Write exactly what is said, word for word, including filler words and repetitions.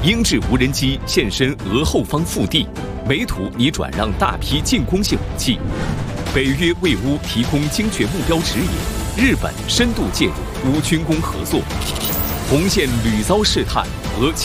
英制无人机现身俄后方腹地，美土拟转让大批进攻性武器。北约为乌提供精确目标指引，日本深度介入乌军工合作。红线屡遭试探，俄。